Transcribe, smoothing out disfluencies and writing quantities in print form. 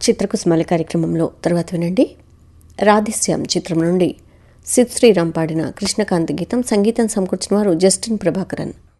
చిత్రకుసుమల కార్యక్రమంలో తర్వాత వినండి. రాధేశ్యామ్ చిత్రం నుండి సిద్ శ్రీరామ్ పాడిన కృష్ణకాంత్ గీతం. సంగీతం సమకూర్చిన వారు జస్టిన్ ప్రభాకరన్.